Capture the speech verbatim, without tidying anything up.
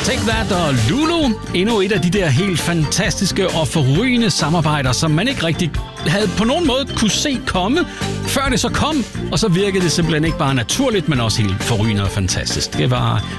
Take That og Lulu. Endnu et af de der helt fantastiske og forrygende samarbejder, som man ikke rigtig havde på nogen måde kunne se komme, før det så kom. Og så virkede det simpelthen ikke bare naturligt, men også helt forrygende og fantastisk. Det var